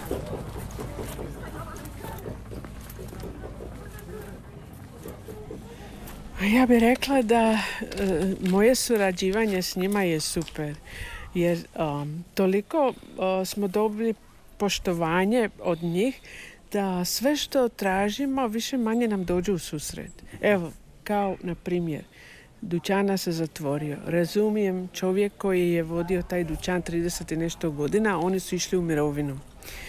Ja bih rekla da moje surađivanje s njima je super, jer toliko smo dobili poštovanje od njih da sve što tražimo više manje nam dođe u susret. Evo, kao na primjer, dućana se zatvorio. Razumijem, čovjek koji je vodio taj dućan 30 i nešto godina, oni su išli u mirovinu.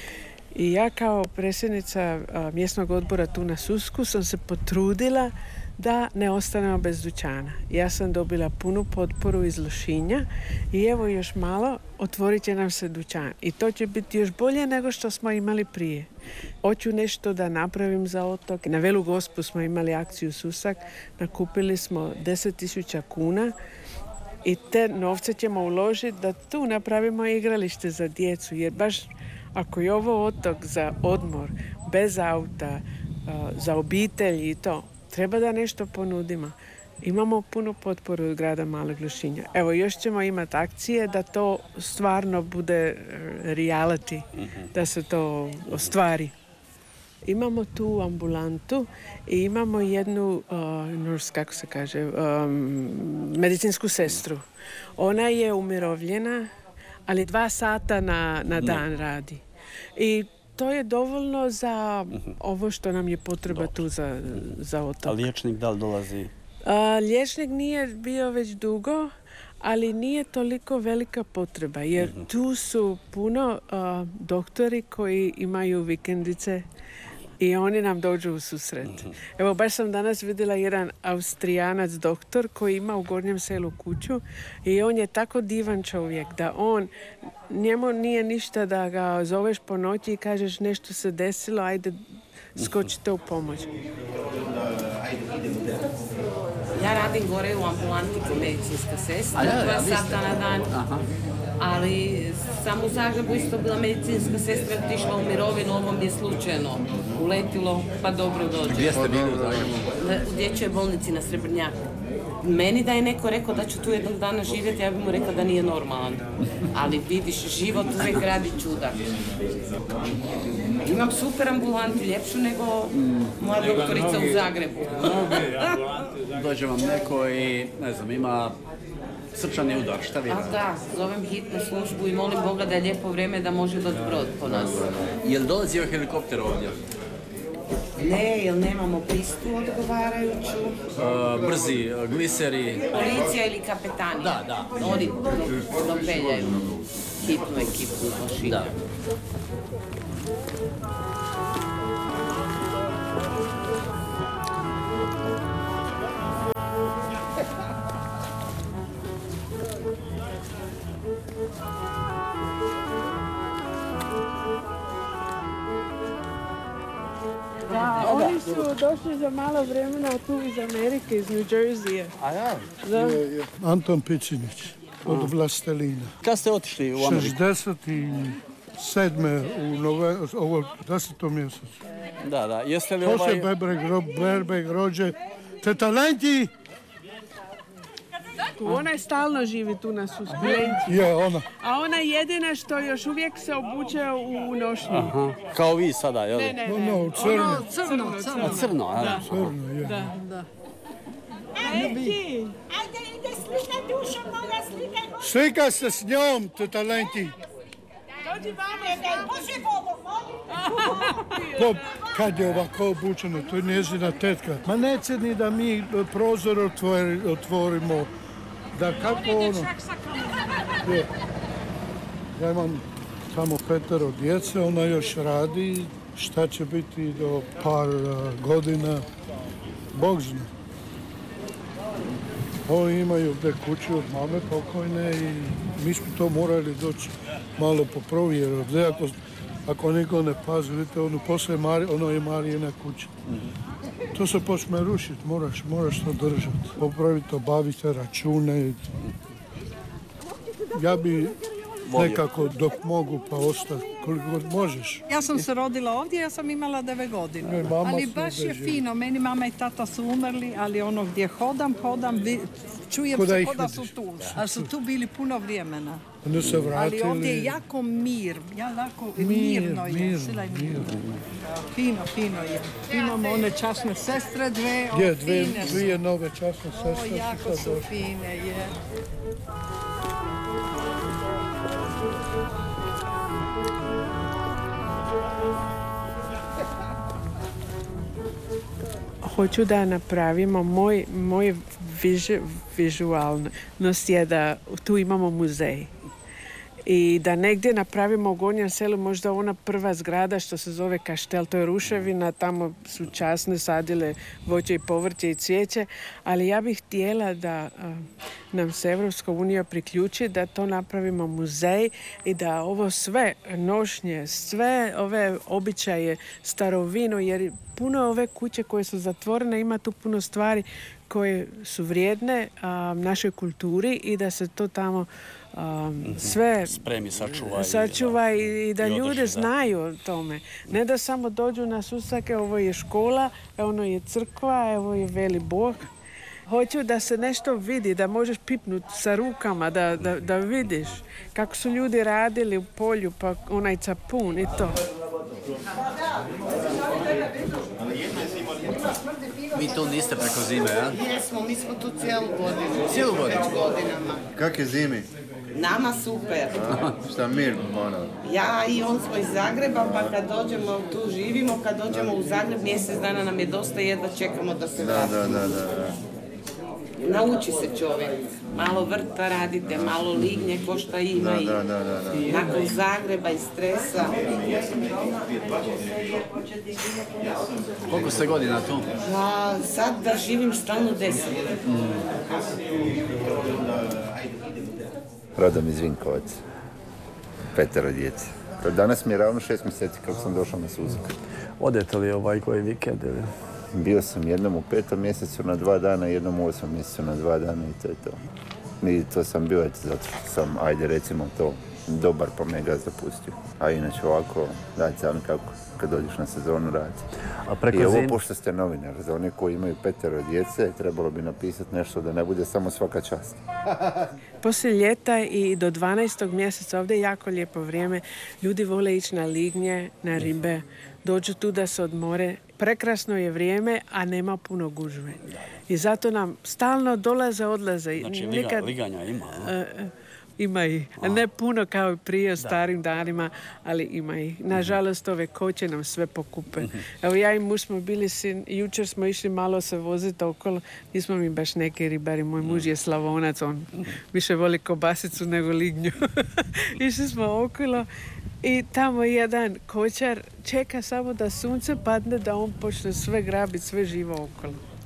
I ja kao predsjednica mjesnog odbora tu na Susku sam se potrudila da ne ostanemo bez dućana. Ja sam dobila punu potporu iz Lošinja i evo još malo otvorit će nam se dućan. I to će biti još bolje nego što smo imali prije. Hoću nešto da napravim za otok. Na Velu Gospu smo imali akciju Susak, nakupili smo 10.000 kuna i te novce ćemo uložiti da tu napravimo igralište za djecu, jer baš ako je ovo otok za odmor, bez auta, za obitelj i to, treba da nešto ponudimo. Imamo punu potporu od grada Malog Lošinja. Evo, još ćemo imati akcije da to stvarno bude reality, da se to ostvari. Imamo tu ambulantu i imamo jednu, kako se kaže, medicinsku sestru. Ona je umirovljena, ali 2 sata na dan radi. I to je dovoljno za ovo što nam je potreba tu za otok. A liječnik da li dolazi? Liječnik nije bio već dugo, ali nije toliko velika potreba, jer tu su puno doktori koji imaju vikendice i oni nam dođu u susret. Evo, baš sam danas vidjela jedan Austrijanac doktor koji ima u Gornjem Selu kuću i on je tako divan čovjek da njemu nije ništa da ga zoveš po noći i kažeš nešto se desilo, ajde skočite u pomoć. Ja radim gore u ambulanti kao medicinska sestra, 2 sata na dan. Ali sam u Zagrebu isto bila medicinska sestra, otišla u mirovinu, ovo mi je slučajno uletilo, pa dobro dođe. Gdje ste bili u Zagrebu? U dječjoj bolnici na Srebrnjaku. Meni da je neko rekao da ću tu jednog dana živjeti, ja bih mu rekao da nije normalan. Ali vidiš, život uvijek radi čuda. Imam super ambulantu, ljepšu nego moja doktorica u Zagrebu. Dođe vam neko i, ne znam, ima srčani udar, šta vi radite? Da, zovem hitnu službu i molim Boga da je lijepo vrijeme da može doći brod po nas. Je li dolazio helikopter ovdje? Ne, jer nemamo pistu odgovarajuću. Brzi, gliseri. Policija ili kapetani. Da. Oni dopeljaju hitnu ekipu mašina. Da. Oni su došli za malo vremena tu iz Amerike, iz New Jersey. A ja? Da. Anton Picinić od Vlastelina. Kad ste otišli u Ameriku? 67. u 10. mjesecu. Da. Jeste li Poslije Berbeg rođe. Te talenti! Ona je stalno živi tu na Suspenci. Je, ona. A ona je jedina što još uvijek se obuče u nošnji. Aha. Kao vi sada, jel? Ne. U crno. Crno, a? Da. Crno, je. Da. Ajde, ide slika, duša moja, slika. Slika se s njom, te talenti. Dođi vamo, daj, Bože Bogu, Kad je ovako obučeno, to je njezina tetka. Ma neće ni da mi prozor otvorimo. Da kako ono... Ja imam samo 5 djece, ona još radi. Šta će biti do par godina, Bog zna. Oni imaju gdje kuću od mame pokojne i mi smo to morali doći malo po provjeru. Ako niko ne pazi, vidite, ono je Marijina kuća. To se počne rušiti, moraš to držati. Popraviti, obaviti račune. Ja bi nekako dok mogu pa ostati koliko god možeš. Ja sam se rodila ovdje, ja sam imala 9 godina. Ali baš je fino, meni mama i tata su umrli, ali ono gdje hodam, čujem se ko da su tu. Ali su tu bili puno vremena. Onda se vratili. Ali ovdje je jako mirno je. Fino je. Imamo one časne sestre, dvije nove časne sestre. Jako su fine, je. Hoću da napravimo moj vizualnost je da tu imamo muzej. I da negdje napravimo u Gornjem selu možda ona prva zgrada što se zove Kaštel, to je ruševina, tamo su časne sadile voće i povrće i cvijeće, ali ja bih htjela da nam se Evropska unija priključi, da to napravimo muzej i da ovo sve nošnje, sve ove običaje, starovino, jer puno ove kuće koje su zatvorene, ima tu puno stvari koje su vrijedne našoj kulturi i da se to tamo sve spremi, sačuva i da ljude znaju o tome. Ne da samo dođu na susrete, ovo je škola, ono je crkva, ovo je veli Bog. Hoću da se nešto vidi, da možeš pipnuti sa rukama, da vidiš kako su ljudi radili u polju, pa onaj capun i to. Vi tu niste preko zime, ja? Jesmo, mi smo tu cijelu godinu. Cijelu godinu? Već godinama. Kak je zimi? Nama super. Šta mir, ono? Ja i on smo iz Zagreba, pa kad dođemo, tu živimo, kad dođemo u Zagreb, mjesec dana nam je dosta, jedva čekamo da se vratimo. Da. Nauči se čovjek. Malo vrta radite, malo lignje, ko šta ima i nakon Zagreba i stresa. Koliko ste godina tu? Sad da živim stalno 10. Rodom iz Vinkovac. 5 djece. Danas mi je ravno 6 mjeseci kako sam došao na Suzak. Odete li koji vikend ili? Bio sam jednom u 5. mjesecu na 2 dana, jednom u 8. mjesecu na 2 dana i to je to. I to sam bio, zato što sam, ajde recimo to, dobar pa me ga zapustio. A inače ovako, dajte sami kako, kad dođeš na sezonu raditi. I ovo pošto ste novinar, za one koji imaju 5 djece, trebalo bi napisati nešto da ne bude samo svaka čast. Poslije ljeta i do 12. mjeseca ovdje je jako lijepo vrijeme. Ljudi vole ići na lignje, na ribe, dođu tu da se odmore. Prekrasno je vrijeme, a nema puno gužve. I zato nam stalno odlaze. Znači, liganja ima, ima i. Ne puno kao i prije starim danima, ali ima i. Nažalost, ove koće nam sve pokupe. Evo ja i muž smo bili jučer smo išli malo se voziti okolo. Nismo mi baš neki ribari. Moj muž je Slavonac, on više voli kobasicu nego lignju. Išli smo okolo i tamo jedan kočar čeka samo da sunce padne da on počne sve grabiti, sve živo okolo.